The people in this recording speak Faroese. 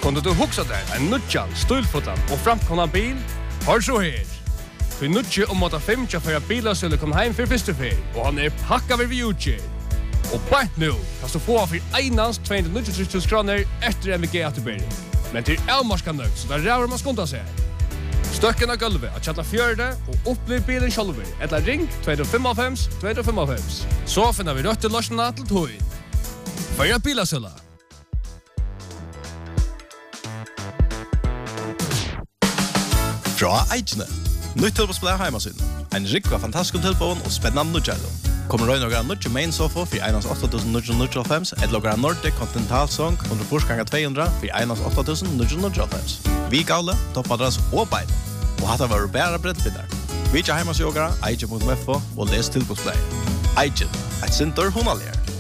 Kunde du huxa där en nutjan, stulfotan och framkomna bil? Hör så här. Du nutje om att 5 för att bilar skulle komma hem för första fel och han är packad vid utge. Och bara nu kan du få för einans 290 000 kronor efter MVG återbäring. Men till Elmarska nöjd så där räver man skonta sig. Stöcken av gulvet att chatta fjörde och upplev bilen själv. Eller ring 255 255. Så finner vi rött till lösarna till tog. För bilasöla. Fra Eikene. Nytt tilbåsplay heimasyn. En rikva fantastisk tilbån og spennende nudgjælum. Kommer røy nogra nudge main sofa for 1.8.995 eller nogra Nordic Continental Song under forsganger 200 for 1.8.995. Vi gavle, toppadras og bein. Og hatt var bæra brettbindar. Vi tja heimasjogara, eikje.fo og les tilbåsplay. Eikjen, et sinter hunalier.